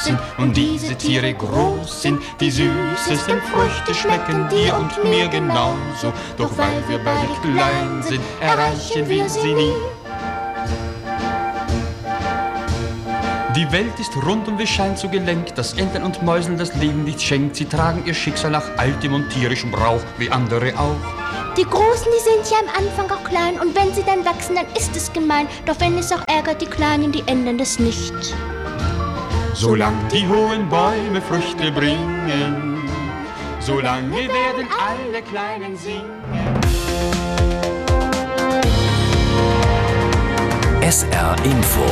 sind und diese Tiere groß sind. Die süßesten Früchte schmecken dir und mir genauso. Doch weil wir beide klein sind, erreichen wir sie nie. Die Welt ist rund und wir scheinen so gelenkt, dass Enten und Mäuseln das Leben nicht schenkt. Sie tragen ihr Schicksal nach altem und tierischem Brauch, wie andere auch. Die Großen, die sind ja am Anfang auch klein, und wenn sie dann wachsen, dann ist es gemein. Doch wenn es auch ärgert, die Kleinen, die ändern das nicht. Solange die hohen Bäume Früchte bringen, solange werden alle Kleinen singen. SR Info.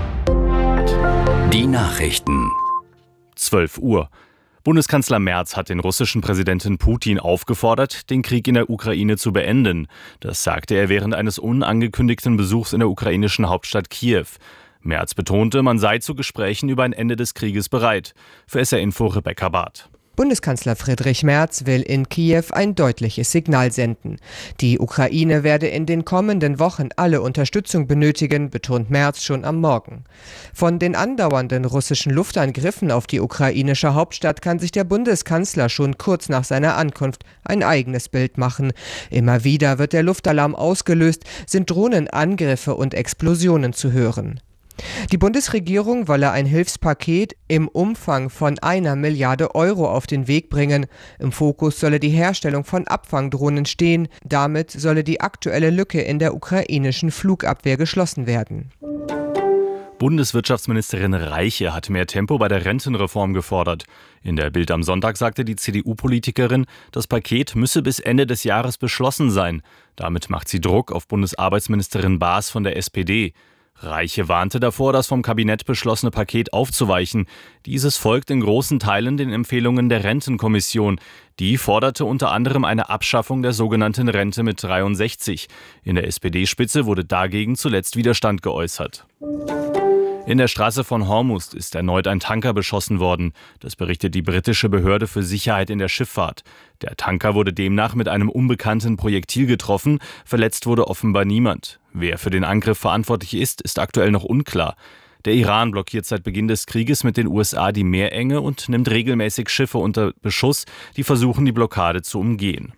Die Nachrichten. 12 Uhr. Bundeskanzler Merz hat den russischen Präsidenten Putin aufgefordert, den Krieg in der Ukraine zu beenden. Das sagte er während eines unangekündigten Besuchs in der ukrainischen Hauptstadt Kiew. Merz betonte, man sei zu Gesprächen über ein Ende des Krieges bereit. Für SR Info Rebecca Barth. Bundeskanzler Friedrich Merz will in Kiew ein deutliches Signal senden. Die Ukraine werde in den kommenden Wochen alle Unterstützung benötigen, betont Merz schon am Morgen. Von den andauernden russischen Luftangriffen auf die ukrainische Hauptstadt kann sich der Bundeskanzler schon kurz nach seiner Ankunft ein eigenes Bild machen. Immer wieder wird der Luftalarm ausgelöst, sind Drohnenangriffe und Explosionen zu hören. Die Bundesregierung wolle ein Hilfspaket im Umfang von 1 Milliarde Euro auf den Weg bringen. Im Fokus solle die Herstellung von Abfangdrohnen stehen. Damit solle die aktuelle Lücke in der ukrainischen Flugabwehr geschlossen werden. Bundeswirtschaftsministerin Reiche hat mehr Tempo bei der Rentenreform gefordert. In der Bild am Sonntag sagte die CDU-Politikerin, das Paket müsse bis Ende des Jahres beschlossen sein. Damit macht sie Druck auf Bundesarbeitsministerin Baas von der SPD. Reiche warnte davor, das vom Kabinett beschlossene Paket aufzuweichen. Dieses folgt in großen Teilen den Empfehlungen der Rentenkommission. Die forderte unter anderem eine Abschaffung der sogenannten Rente mit 63. In der SPD-Spitze wurde dagegen zuletzt Widerstand geäußert. In der Straße von Hormuz ist erneut ein Tanker beschossen worden. Das berichtet die britische Behörde für Sicherheit in der Schifffahrt. Der Tanker wurde demnach mit einem unbekannten Projektil getroffen. Verletzt wurde offenbar niemand. Wer für den Angriff verantwortlich ist, ist aktuell noch unklar. Der Iran blockiert seit Beginn des Krieges mit den USA die Meerenge und nimmt regelmäßig Schiffe unter Beschuss, die versuchen, die Blockade zu umgehen.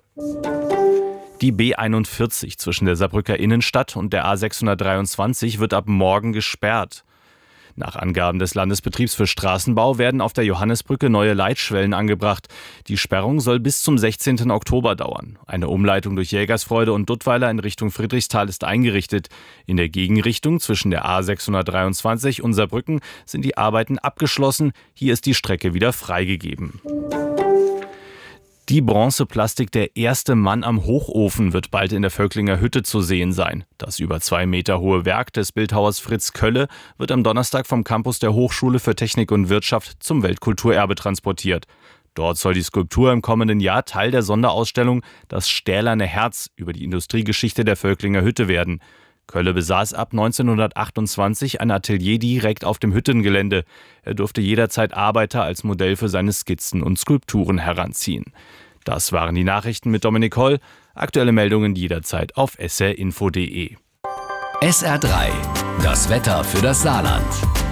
Die B41 zwischen der Saarbrücker Innenstadt und der A623 wird ab morgen gesperrt. Nach Angaben des Landesbetriebs für Straßenbau werden auf der Johannesbrücke neue Leitschwellen angebracht. Die Sperrung soll bis zum 16. Oktober dauern. Eine Umleitung durch Jägersfreude und Duttweiler in Richtung Friedrichsthal ist eingerichtet. In der Gegenrichtung zwischen der A623 und Saarbrücken sind die Arbeiten abgeschlossen. Hier ist die Strecke wieder freigegeben. Die Bronzeplastik Der erste Mann am Hochofen wird bald in der Völklinger Hütte zu sehen sein. Das über 2 Meter hohe Werk des Bildhauers Fritz Kölle wird am Donnerstag vom Campus der Hochschule für Technik und Wirtschaft zum Weltkulturerbe transportiert. Dort soll die Skulptur im kommenden Jahr Teil der Sonderausstellung Das stählerne Herz über die Industriegeschichte der Völklinger Hütte werden. Kölle besaß ab 1928 ein Atelier direkt auf dem Hüttengelände. Er durfte jederzeit Arbeiter als Modell für seine Skizzen und Skulpturen heranziehen. Das waren die Nachrichten mit Dominik Holl. Aktuelle Meldungen jederzeit auf srinfo.de. SR3, das Wetter für das Saarland.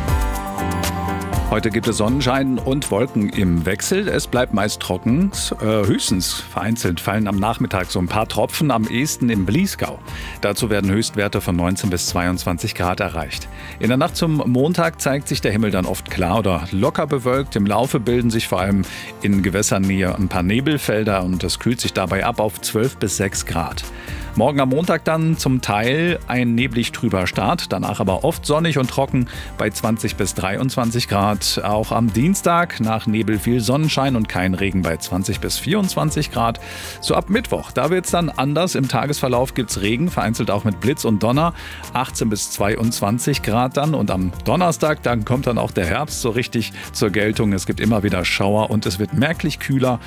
Heute gibt es Sonnenschein und Wolken im Wechsel. Es bleibt meist trocken. Höchstens vereinzelt fallen am Nachmittag so ein paar Tropfen, am ehesten im Bliesgau. Dazu werden Höchstwerte von 19 bis 22 Grad erreicht. In der Nacht zum Montag zeigt sich der Himmel dann oft klar oder locker bewölkt. Im Laufe bilden sich vor allem in Gewässernähe ein paar Nebelfelder und es kühlt sich dabei ab auf 12 bis 6 Grad. Morgen am Montag dann zum Teil ein neblig trüber Start, danach aber oft sonnig und trocken bei 20 bis 23 Grad. Auch am Dienstag nach Nebel viel Sonnenschein und kein Regen bei 20 bis 24 Grad. So ab Mittwoch, da wird es dann anders. Im Tagesverlauf gibt es Regen, vereinzelt auch mit Blitz und Donner. 18 bis 22 Grad dann. Und am Donnerstag, dann kommt dann auch der Herbst so richtig zur Geltung. Es gibt immer wieder Schauer und es wird merklich kühler.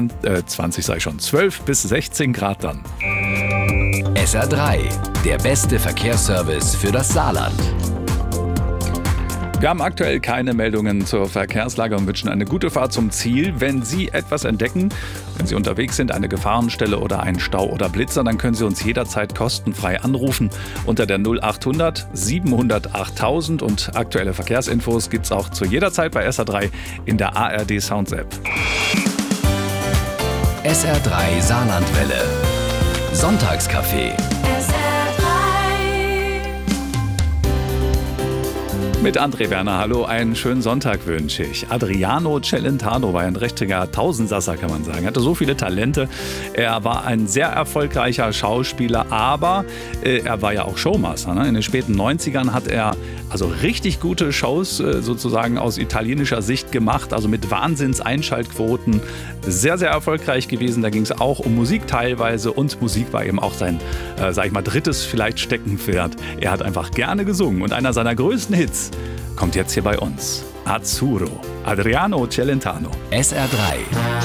12 bis 16 Grad dann. SR3, der beste Verkehrsservice für das Saarland. Wir haben aktuell keine Meldungen zur Verkehrslage und wünschen eine gute Fahrt zum Ziel. Wenn Sie etwas entdecken, wenn Sie unterwegs sind, eine Gefahrenstelle oder einen Stau oder Blitzer, dann können Sie uns jederzeit kostenfrei anrufen unter der 0800 700 8000 und aktuelle Verkehrsinfos gibt's auch zu jeder Zeit bei SR3 in der ARD Sounds App. SR3 Saarlandwelle. Sonntagscafé. Mit André Werner, hallo, einen schönen Sonntag wünsche ich. Adriano Celentano war ein richtiger Tausendsasser, kann man sagen. Er hatte so viele Talente. Er war ein sehr erfolgreicher Schauspieler, aber er war ja auch Showmaster. Ne? In den späten 90ern hat er also richtig gute Shows sozusagen aus italienischer Sicht gemacht, also mit Wahnsinns-Einschaltquoten. Sehr, sehr erfolgreich gewesen. Da ging es auch um Musik teilweise und Musik war eben auch sein, sag ich mal, drittes vielleicht Steckenpferd. Er hat einfach gerne gesungen und einer seiner größten Hits kommt jetzt hier bei uns. Azzurro, Adriano Celentano. SR3.